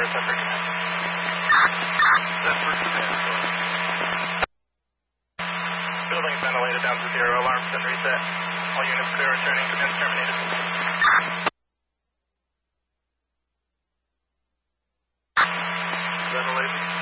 set for command. Set for command. Building ventilated down to 0. Alarms been reset. All units clear returning. Command terminated. Ventilated.